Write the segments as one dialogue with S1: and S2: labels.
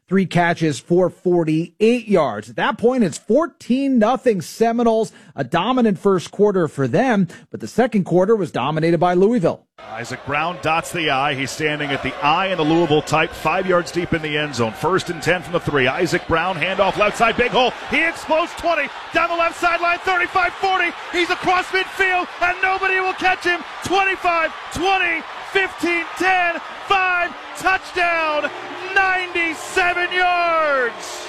S1: 3 catches for 48 yards. At that point, it's 14-0 Seminoles, a dominant first quarter for them, but the second quarter was dominated by Louisville.
S2: Isaac Brown dots the I. He's standing at the I in the Louisville type, 5 yards deep in the end zone. 1st and 10 from the 3. Isaac Brown, handoff left side, big hole. He explodes 20, down the left sideline, 35, 40. He's across midfield, and nobody will catch him. 25, 20, 15, 10, 5, touchdown, 97 yards.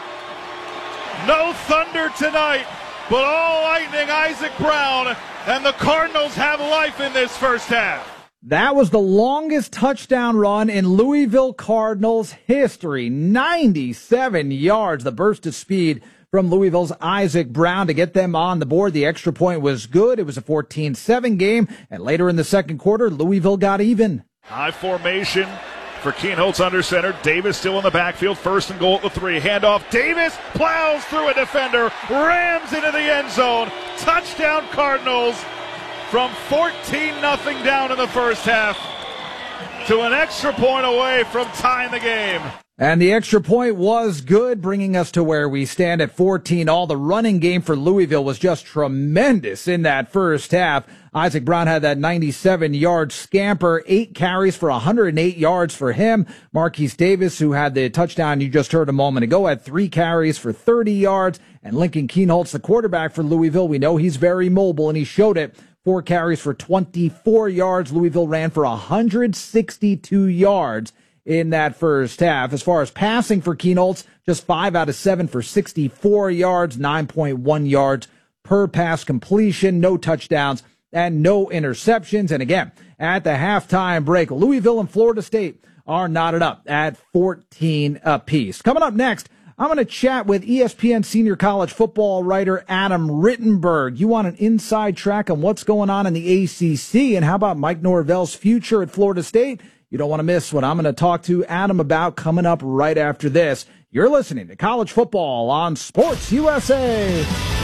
S2: No thunder tonight, but all lightning. Isaac Brown, and the Cardinals have life in this first half.
S1: That was the longest touchdown run in Louisville Cardinals history. 97 yards, the burst of speed from Louisville's Isaac Brown to get them on the board. The extra point was good. It was a 14-7 game, and later in the second quarter, Louisville got even.
S2: High formation for Kienholz under center. Davis still in the backfield. 1st and goal at the 3. Handoff. Davis plows through a defender, rams into the end zone. Touchdown Cardinals from 14-0 down in the first half to an extra point away from tying the game.
S1: And the extra point was good, bringing us to where we stand at 14-all. The running game for Louisville was just tremendous in that first half. Isaac Brown had that 97-yard scamper, 8 carries for 108 yards for him. Marquise Davis, who had the touchdown you just heard a moment ago, had 3 carries for 30 yards. And Lincoln Kienholz, the quarterback for Louisville, we know he's very mobile, and he showed it. 4 carries for 24 yards. Louisville ran for 162 yards in that first half. As far as passing for Kienholz, just 5 out of 7 for 64 yards, 9.1 yards per pass completion, no touchdowns and no interceptions. And again, at the halftime break, Louisville and Florida State are knotted up at 14 apiece. Coming up next, I'm going to chat with ESPN senior college football writer Adam Rittenberg. You want an inside track on what's going on in the ACC, and how about Mike Norvell's future at Florida State? You don't want to miss what I'm going to talk to Adam about coming up right after this. You're listening to College Football on Sports USA.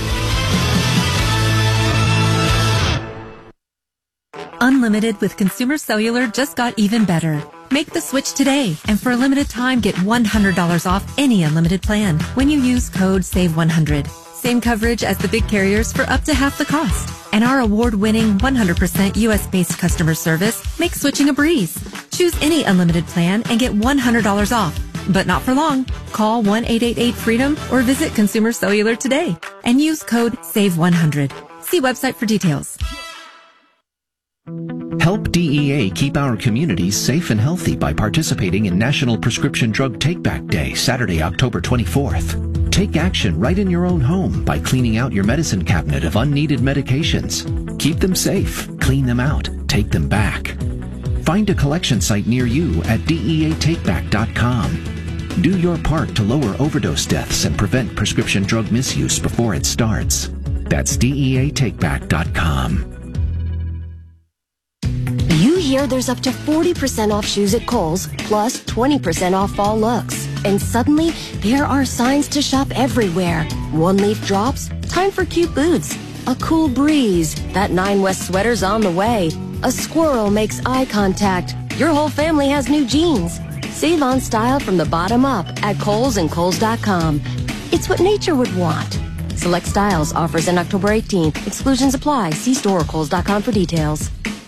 S3: Unlimited with Consumer Cellular just got even better. Make the switch today, and for a limited time, get $100 off any unlimited plan when you use code SAVE100. Same coverage as the big carriers for up to half the cost. And our award-winning 100% U.S.-based customer service makes switching a breeze. Choose any unlimited plan and get $100 off. But not for long. Call 1-888-FREEDOM or visit Consumer Cellular today and use code SAVE100. See website for details.
S4: Help DEA keep our communities safe and healthy by participating in National Prescription Drug Take-Back Day, Saturday, October 24th. Take action right in your own home by cleaning out your medicine cabinet of unneeded medications. Keep them safe, clean them out, take them back. Find a collection site near you at DEATakeback.com. Do your part to lower overdose deaths and prevent prescription drug misuse before it starts. That's DEATakeback.com.
S5: You hear there's up to 40% off shoes at Kohl's, plus 20% off fall looks. And suddenly, there are signs to shop everywhere. One leaf drops, time for cute boots. A cool breeze, that 9 West sweater's on the way. A squirrel makes eye contact. Your whole family has new jeans. Save on style from the bottom up at Kohl's and Kohl's.com. It's what nature would want. Select styles, offers in October 18th. Exclusions apply. See store or Kohl's.com for details.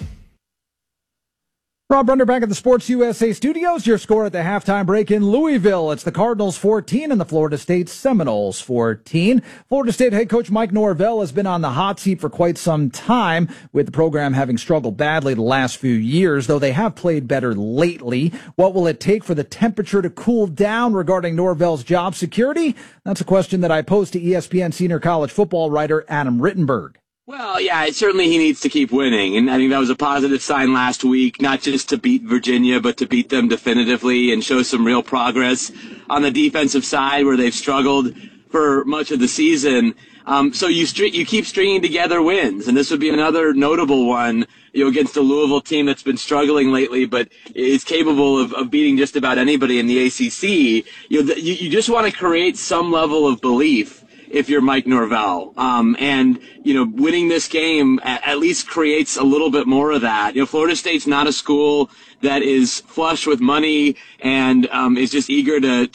S1: Rob Brender back at the Sports USA studios. Your score at the halftime break in Louisville. It's the Cardinals 14 and the Florida State Seminoles 14. Florida State head coach Mike Norvell has been on the hot seat for quite some time, with the program having struggled badly the last few years, though they have played better lately. What will it take for the temperature to cool down regarding Norvell's job security? That's a question that I posed to ESPN senior college football writer Adam Rittenberg.
S6: Well, yeah, certainly he needs to keep winning, and I think that was a positive sign last week, not just to beat Virginia, but to beat them definitively and show some real progress on the defensive side where they've struggled for much of the season. So you keep stringing together wins, and this would be another notable one, against a Louisville team that's been struggling lately, but is capable of beating just about anybody in the ACC. You just want to create some level of belief if you're Mike Norvell. And winning this game at least creates a little bit more of that. Florida State's not a school that is flush with money and is just eager to